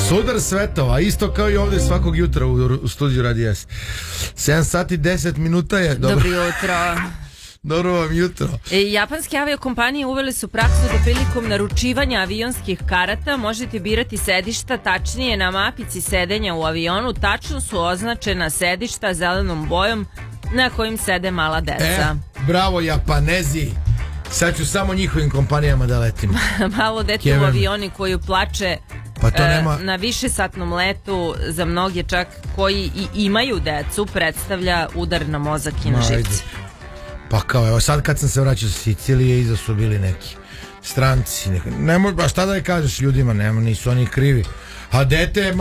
Sudar svetova, isto kao i ovdje svakog jutra u studiju Radija S. 7 sati 10 minuta je. Dobro jutro. Dobro vam jutro. Japanske aviokompanije uvele su praksu da prilikom naručivanja avionskih karata možete birati sedišta, tačnije na mapici sedenja u avionu tačno su označena sedišta zelenom bojom na kojim sede mala deca. Bravo Japanezi. Sad ću samo njihovim kompanijama da letim. Malo dete u avioni koju plače pa to nema... na višesatnom letu za mnoge čak koji i imaju decu predstavlja udar na mozak i na živce. Pa kao evo sad kad sam se vraćao sa Sicilije iza su bili neki stranci. A šta da je kažeš ljudima, nisu oni krivi. A dete je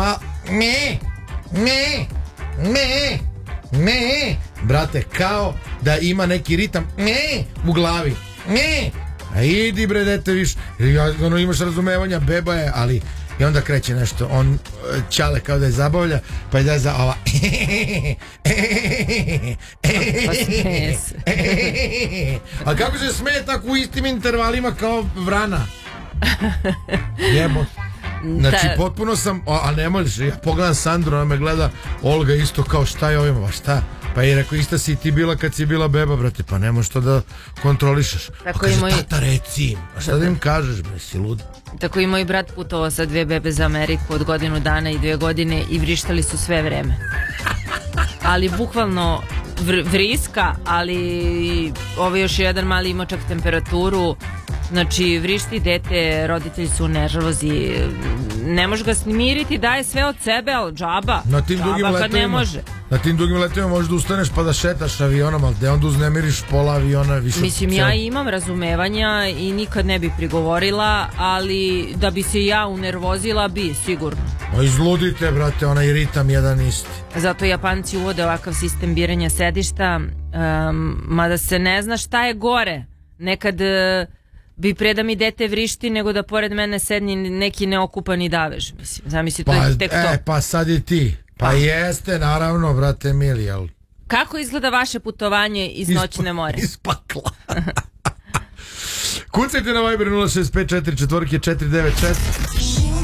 brate, kao da ima neki ritam u glavi. A idi bre dete više. Imaš razumevanja, beba je, ali i onda kreće nešto, on čale kao da je zabavlja, pa je da je za ova a kako se smeje tako u istim intervalima kao vrana. Jebo. Znači potpuno sam, a ne možeš, ja pogledam Sandru, ona me gleda, Olga isto kao šta je ovima, šta? Pa je rekao, ista si ti bila kad si bila beba, brate, pa ne možeš to da kontrolišeš. Pa kaže, tata reci im, a šta da im kažeš, bre, si lud? Tako i moj brat putovao sa 2 bebe za Ameriku od godinu dana i 2 godine i vrištali su sve vreme. Ali bukvalno vriska, ali ovo još jedan mali ima čak temperaturu. Znači, vrišti dete, roditelji su u nežalozi, ne može ga smiriti, daje sve od sebe, ali džaba kad ne može. Na tim dugim letovima možeš da ustaneš pa da šetaš avionom, ali gde onda uznemiriš pola aviona više. Mislim, ja imam razumevanja i nikad ne bi prigovorila, ali da bi se ja unervozila bi, sigurno. No izludite, brate, onaj ritam jedan isti. Zato Japanci uvode ovakav sistem biranja sedišta, mada se ne zna šta je gore. Nekad bi pre da mi dete vrišti nego da pored mene sedni neki neokupani davež. Mislim, zamisli, to je tek to. Pa sad i ti. Pa jeste, naravno, brate mili, ali... Kako izgleda vaše putovanje iz noćne more? Iz pakla. Kucajte na Viber 0654 496